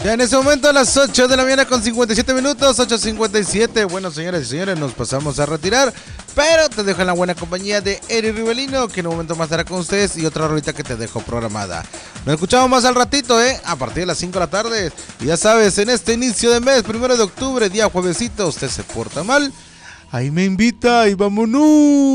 Ya en ese momento a las 8 de la mañana con 57 minutos, 8:57. Bueno, señoras y señores, nos pasamos a retirar, pero te dejo en la buena compañía de Eri Rivelino, que en un momento más estará con ustedes, y otra rolita que te dejo programada. Nos escuchamos más al ratito, a partir de las 5 de la tarde. Y ya sabes, en este inicio de mes, 1 de octubre, día juevesito, usted se porta mal, ahí me invita y vámonos.